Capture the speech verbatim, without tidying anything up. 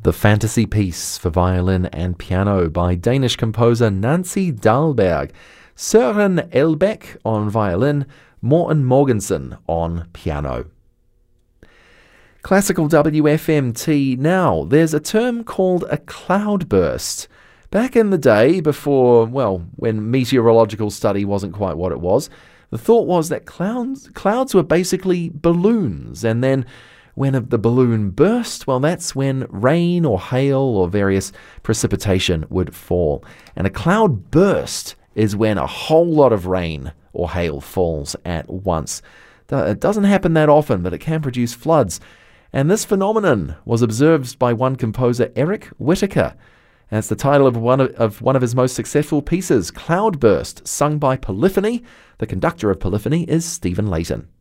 The fantasy piece for violin and piano by Danish composer Nancy Dahlberg, Søren Elbæk on violin, Morten Morgensen on piano. Classical W F M T now. There's a term called a cloudburst. Back in the day, before, well, when meteorological study wasn't quite what it was, the thought was that clouds, clouds were basically balloons, and then when the balloon burst, well, that's when rain or hail or various precipitation would fall. And a cloud burst is when a whole lot of rain or hail falls at once. It doesn't happen that often, but it can produce floods. And this phenomenon was observed by one composer, Eric Whitacre. That's the title of one of, of one of his most successful pieces, Cloudburst, sung by Polyphony. The conductor of Polyphony is Stephen Layton.